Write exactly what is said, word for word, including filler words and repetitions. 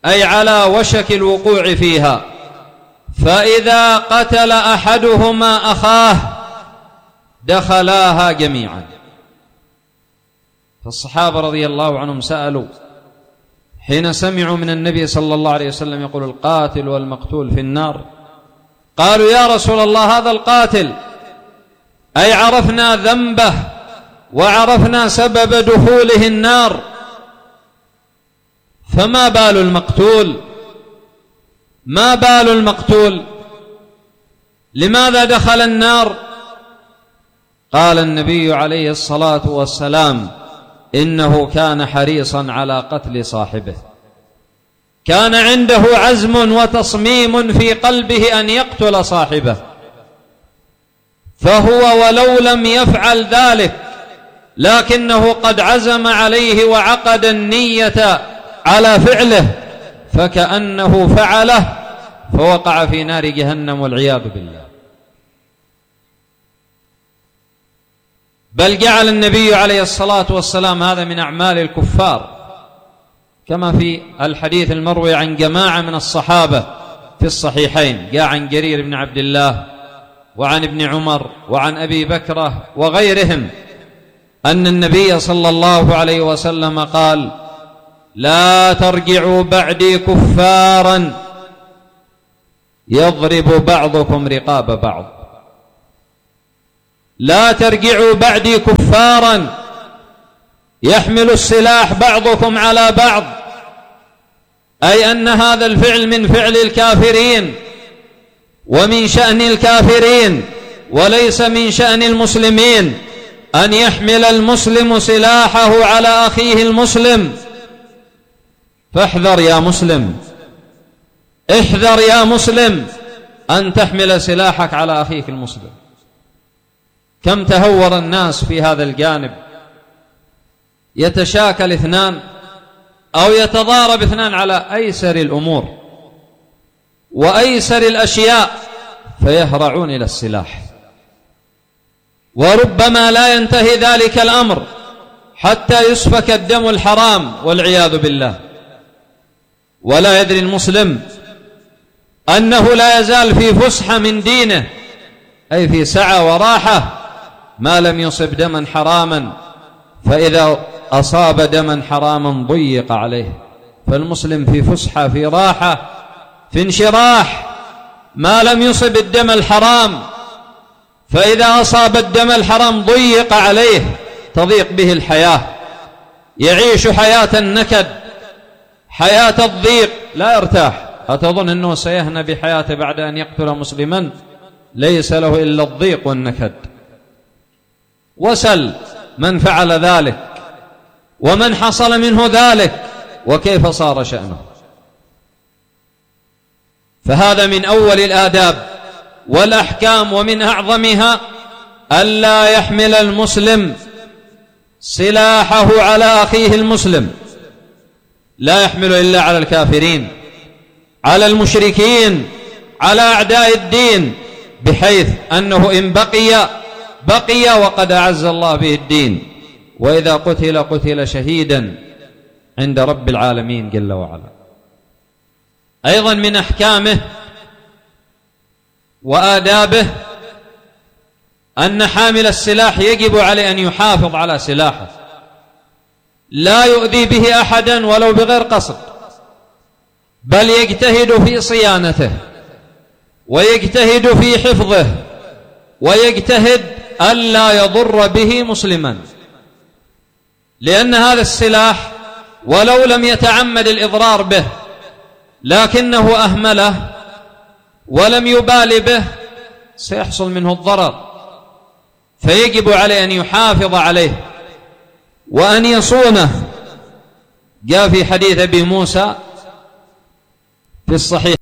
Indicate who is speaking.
Speaker 1: أي على وشك الوقوع فيها، فإذا قتل أحدهما أخاه دخلاها جميعا. فالصحابة رضي الله عنهم سألوا حين سمعوا من النبي صلى الله عليه وسلم يقول القاتل والمقتول في النار، قالوا يا رسول الله هذا القاتل، أي عرفنا ذنبه وعرفنا سبب دخوله النار، فما بال المقتول؟ ما بال المقتول؟ لماذا دخل النار؟ قال النبي عليه الصلاة والسلام إنه كان حريصا على قتل صاحبه، كان عنده عزم وتصميم في قلبه أن يقتل صاحبه، فهو ولو لم يفعل ذلك لكنه قد عزم عليه وعقد النية على فعله، فكأنه فعله فوقع في نار جهنم والعياذ بالله. بل جعل النبي عليه الصلاة والسلام هذا من أعمال الكفار، كما في الحديث المروي عن جماعة من الصحابة في الصحيحين، جاء عن جرير بن عبد الله وعن ابن عمر وعن أبي بكرة وغيرهم أن النبي صلى الله عليه وسلم قال لا ترجعوا بعدي كفارا يضرب بعضكم رقاب بعض، لا ترجعوا بعدي كفارا يحمل السلاح بعضكم على بعض، أي أن هذا الفعل من فعل الكافرين ومن شأن الكافرين، وليس من شأن المسلمين أن يحمل المسلم سلاحه على أخيه المسلم. فاحذر يا مسلم، احذر يا مسلم أن تحمل سلاحك على أخيك المسلم. كم تهور الناس في هذا الجانب، يتشاكل اثنان أو يتضارب اثنان على أيسر الأمور وأيسر الأشياء فيهرعون إلى السلاح، وربما لا ينتهي ذلك الأمر حتى يسفك الدم الحرام والعياذ بالله. ولا يدري المسلم أنه لا يزال في فسحة من دينه، أي في سعة وراحة ما لم يصب دما حراما، فإذا أصاب دما حراما ضيق عليه. فالمسلم في فسحة، في راحة، في انشراح ما لم يصب الدم الحرام، فإذا أصاب الدم الحرام ضيق عليه، تضيق به الحياة، يعيش حياة النكد، حياة الضيق، لا يرتاح. أتظن أنه سيهنى بحياته بعد أن يقتل مسلما؟ ليس له إلا الضيق والنكد. وسل من فعل ذلك ومن حصل منه ذلك وكيف صار شأنه. فهذا من أول الآداب والأحكام، ومن أعظمها ألا يحمل المسلم سلاحه على أخيه المسلم، لا يحمل إلا على الكافرين، على المشركين، على أعداء الدين، بحيث أنه إن بقي بقي وقد أعز الله به الدين، وإذا قتل قتل شهيدا عند رب العالمين جل وعلا. أيضا من أحكامه وآدابه أن حامل السلاح يجب عليه أن يحافظ على سلاحه، لا يؤذي به أحدا ولو بغير قصد، بل يجتهد في صيانته ويجتهد في حفظه ويجتهد ألا يضر به مسلما، لأن هذا السلاح ولو لم يتعمد الإضرار به لكنه أهمله ولم يبال به سيحصل منه الضرر، فيجب عليه أن يحافظ عليه وأن يصونه. جاء في حديث أبي موسى في الصحيح